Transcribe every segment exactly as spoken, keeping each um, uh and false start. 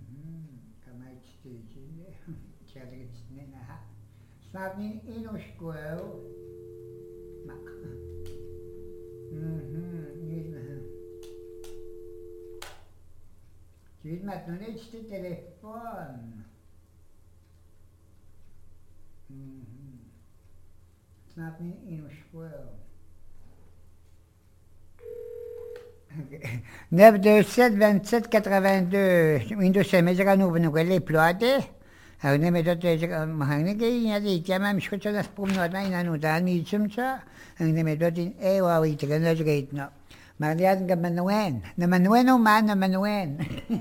Kan mij het steeds ik had het niet naar. Snap niet in ons school. Maar. Mhm, niet meer. Je weet met nog niet de telefoon. Mhm. Snap niet in ons school. neuf deux sept vingt-sept quatre-vingt-deux Windows seven jaka nubu nubu le ploate agne me dot jaka mahangne ke ya de kama mishko chana spomno na ina nu da mi chumcha agne me dot in e wa wi jaka na jaka itno mariad ga manuen na manuen o man na manuen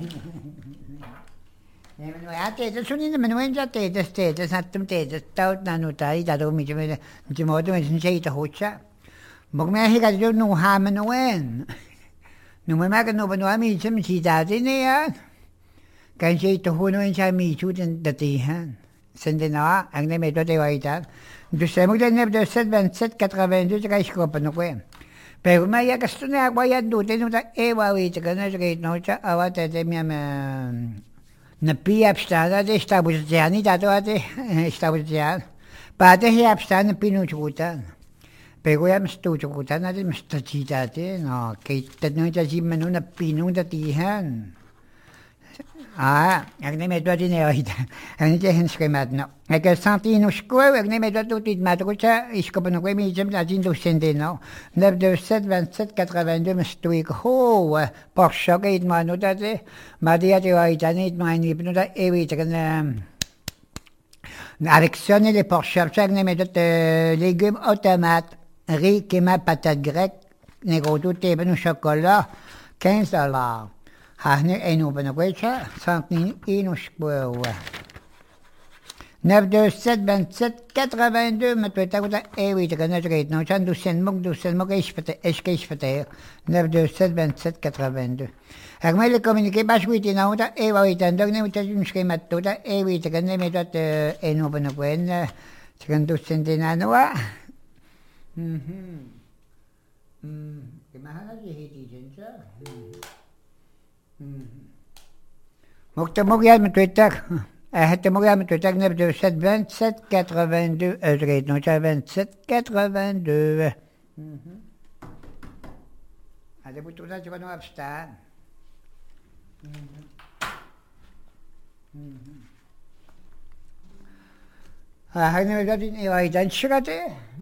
ne manuen ate to suni na manuen ja te te te satum te te tau na nu tai da do mi jeme mi mo do mi sei ta hocha mogme hi ga jo nu ha manuen nu me ma ka nu ba nu mi chim chi da de ne ya kan sei to hu no en cha mi chu den da ti han sen de na ang ne me do de wa ita du se mo de ne de sept vingt-sept quatre-vingt-deux ja ich ko pa no ko pero ma ya ka stu ne agua ya du te no ta e wa wi ta na ja no cha awa te de mi ma na pi abstada de sta bu ja ni da do de sta bu ja pa de hi abstada pi no chu ta pero ya me estoy chocotando de mis tachitate, no, que te no te si me una pinunda tihan. Ah, ik neem het wat in uit. En niet eens schemaat, no. Ik heb santino school, ik neem het wat uit maar toch is op een goeie beetje dat in docent no. neuf deux sept vingt-sept quatre-vingt-deux me estoy ho, por zo geht maar no dat, maar die had je uit niet maar niet no dat eeuwig een avec ça, les Porsche, ça, neem het dat légumes automates. Riz, quema, patate grecque, negro tout est ben au chocolat, quinze dollars. Hahne en op een weetje, cent in ons spoor. neuf deux sept vingt-sept quatre-vingt-deux, met twee takken, eh, weet ik, en dat reed nou, zijn doucent mok, doucent mok, is vertel, is kees vertel. neuf deux sept vingt-sept quatre-vingt-deux. Ik moet communiqueren, pas goed in nou, dat eh, wat ik dan, dan neem ik dat misschien met toe, dat eh, weet ik, en neem ik dat en op een weetje, ze gaan doucent in aan, hoor. Mhm. Mhm. Kemana je heet die ginger? Mhm. Mocht er mogen met twee tak. Hij had er mogen met twee tak. Neuf deux sept vingt-sept quatre-vingt-deux. Het reed nog vingt-sept quatre-vingt-deux. Mhm. Hij moet toch dat je nog opstaan. Mhm. Mhm. Hij neemt dat in je dan schratten.